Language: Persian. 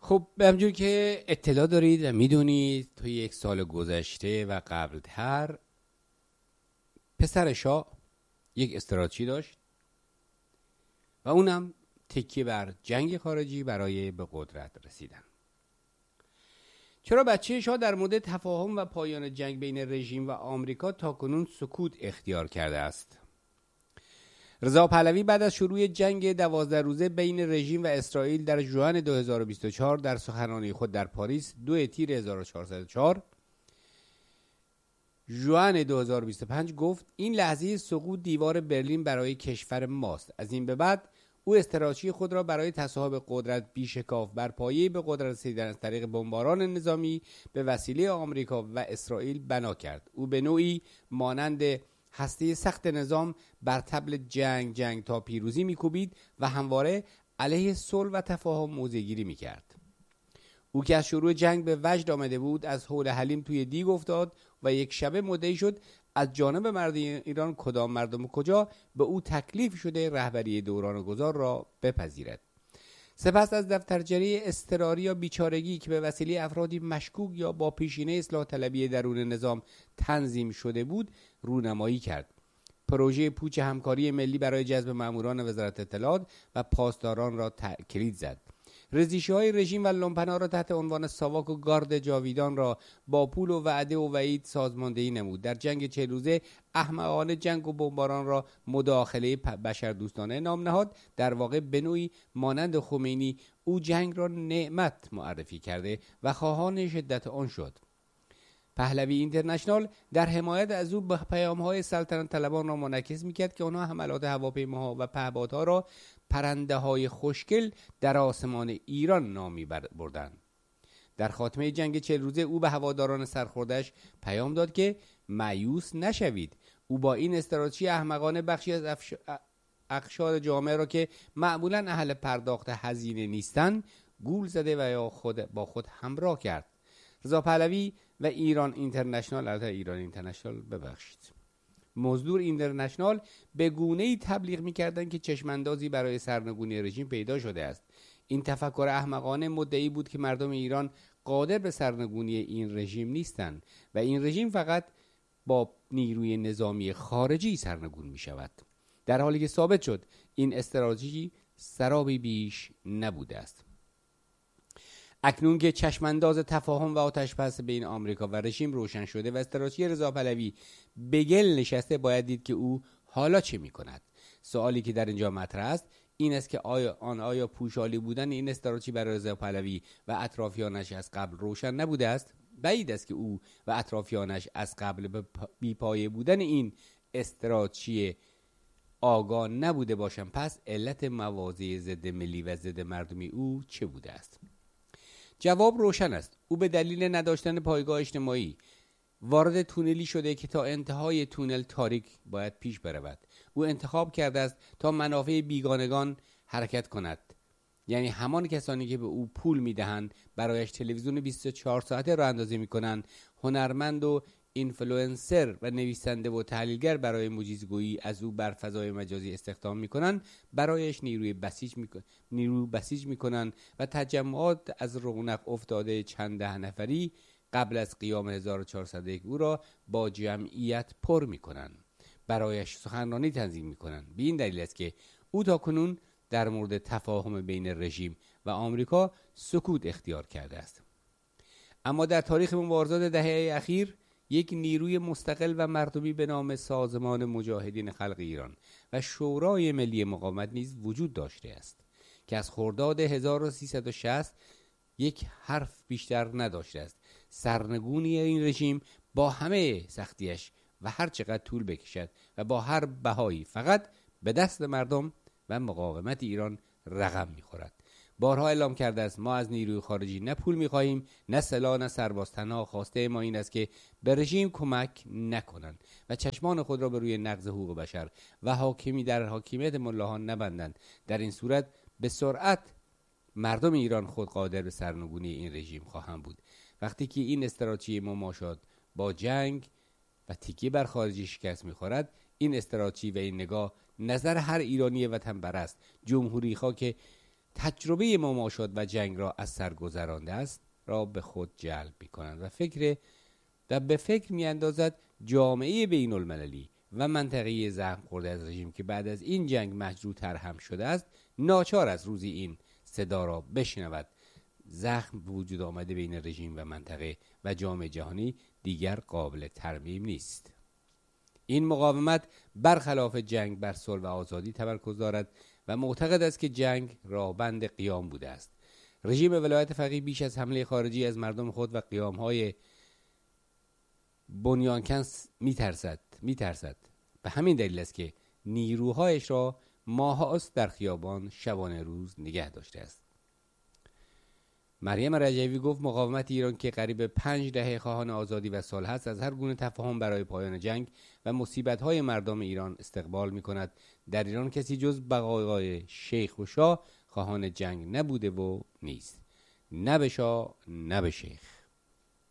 خب به همجور که اطلاع دارید و میدونید توی 1 سال گذشته و قبلتر پسر شاه یک استراتژی داشت و اونم تکیه بر جنگ خارجی برای به قدرت رسیدن. چرا بچه شاه در مورد تفاهم و پایان جنگ بین رژیم و آمریکا تاکنون سکوت اختیار کرده است؟ رضا پهلوی بعد از شروع جنگ 12 روزه بین رژیم و اسرائیل در ژوئن 2024 در سخنرانی خود در پاریس 2 تیر 1404 ژوئن 2025 گفت این لحظه سقوط دیوار برلین برای کشور ماست. از این به بعد او استراتژی خود را برای تصاحب قدرت بیشکاف بر پایه به قدرت رسیدن از طریق بمباران نظامی به وسیله آمریکا و اسرائیل بنا کرد. او به نوعی مانند هسته سخت نظام بر طبل جنگ تا پیروزی میکوبید و همواره علیه صلح و تفاهم موضع‌گیری میکرد. او که از شروع جنگ به وجد آمده بود از حول حلیم توی دیگ افتاد و یک شبه مدعی شد از جانب مردم ایران کدام مردم و کجا به او تکلیف شده رهبری دوران گذار را بپذیرد. سپس از دفترچه اضطراری یا بیچارگی که به وسیله افرادی مشکوک یا با پیشینه اصلاح طلبی درون نظام تنظیم شده بود رونمایی کرد. پروژه پوچ همکاری ملی برای جذب ماموران وزارت اطلاعات و پاسداران را کلید زد. رزیشه‌های رژیم و لومپنا را تحت عنوان ساواک و گارد جاویدان را با پول و وعده و وعید سازماندهی نمود. در جنگ 40 روزه احمقانه جنگ و بمباران را مداخله بشردوستانه نام نهاد. در واقع به نوعی مانند خمینی او جنگ را نعمت معرفی کرده و خواهان شدت آن شد. پهلوی اینترنشنال در حمایت از او به پیام‌های سلطنت طلبان را منعکس می‌کرد که آنها حملات هواپیماها و پهپادها را پرنده‌های خوشگل در آسمان ایران نامی بردند. در خاتمه جنگ 40 روزه او به هواداران سرخورده‌اش پیام داد که مایوس نشوید. او با این استراتژی احمقانه بخشی از اقشار جامعه را که معمولاً اهل پرداخت هزینه نیستند گول زده و یا با خود همراه کرد. رضا پهلوی و ایران اینترنشنال مزدور اینترنشنال به گونه‌ای تبلیغ می‌کردند که چشماندازی برای سرنگونی رژیم پیدا شده است. این تفکر احمقانه مدعی بود که مردم ایران قادر به سرنگونی این رژیم نیستند و این رژیم فقط با نیروی نظامی خارجی سرنگون می‌شود، در حالی که ثابت شد این استراتژی سرابی بیش نبوده است. اکنون که چشمانداز تفاهم و آتش‌بس بین آمریکا و رژیم روشن شده و استراتژی رضا پهلوی به گل نشسته، باید دید که او حالا چه می‌کند. سوالی که در اینجا مطرح است این است که آیا پوشالی بودن این استراتژی برای رضا پهلوی و اطرافیانش از قبل روشن نبوده است؟ بعید است که او و اطرافیانش از قبل به بی‌پایه بودن این استراتژی آگاه نبوده باشند. پس علت مواضع ضد ملی و ضد مردمی او چه بوده است؟ جواب روشن است. او به دلیل نداشتن پایگاه اجتماعی وارد تونلی شده که تا انتهای تونل تاریک باید پیش برود. او انتخاب کرده است تا منافع بیگانگان حرکت کند، یعنی همان کسانی که به او پول میدهند برایش تلویزیون 24 ساعته راه اندازی میکنند، هنرمند و اینفلوئنسر و نویسنده و تحلیلگر برای مجیزگویی از او بر فضای مجازی استخدام میکنند، برایش نیروی بسیج میکنند و تجمعات از رونق افتاده چند ده نفری قبل از قیام 1401 او را با جمعیت پر میکنند، برایش سخنرانی تنظیم میکنند. به این دلیل است که او تاکنون در مورد تفاهم بین رژیم و آمریکا سکوت اختیار کرده است. اما در تاریخ مبارزات دهه اخیر یک نیروی مستقل و مردمی به نام سازمان مجاهدین خلق ایران و شورای ملی مقاومت نیز وجود داشته است که از خرداد 1360 یک حرف بیشتر نداشته است. سرنگونی این رژیم با همه سختیش و هر چقدر طول بکشد و با هر بهایی فقط به دست مردم و مقاومت ایران رقم می‌خورد. بارها اعلام کرده است ما از نیروی خارجی نه پول می‌خواهیم، نه سلاح، نه سرباز. تنها خواسته ما این است که به رژیم کمک نکنند و چشمان خود را به روی نقض حقوق بشر و حاکمی در حاکمیت ملاها نبندند. در این صورت به سرعت مردم ایران خود قادر به سرنگونی این رژیم خواهند بود. وقتی که این استراتژی مماشات با جنگ و تکیه بر خارجی شکست می‌خورد، این استراتژی و این نگاه نظر هر ایرانی وطن پرست، جمهوری خواه که تجربه مماشات و جنگ را از سر گذرانده است را به خود جلب می کنند و به فکر می اندازد جامعه بین المللی و منطقه زخم خورده از رژیم که بعد از این جنگ مجروح‌تر هم شده است ناچار از روزی این صدا را بشنود: زخم وجود آمده بین رژیم و منطقه و جامعه جهانی دیگر قابل ترمیم نیست. این مقاومت برخلاف جنگ بر صلح و آزادی تمرکز دارد و معتقد است که جنگ راهبند قیام بوده است. رژیم ولایت فقیه بیش از حمله خارجی از مردم خود و قیام‌های بنیانکن میترسد. به همین دلیل است که نیروهایش را ماهاست در خیابان شبانه روز نگه داشته است. مریم رجوی گفت مقاومت ایران که قریب 5 دهه خواهان آزادی و صلح است از هر گونه تفاهم برای پایان جنگ و مصیبت‌های مردم ایران استقبال می‌کند. در ایران کسی جز بقایای شیخ و شاه خواهان جنگ نبوده و نیست. نه به شاه نه به شیخ.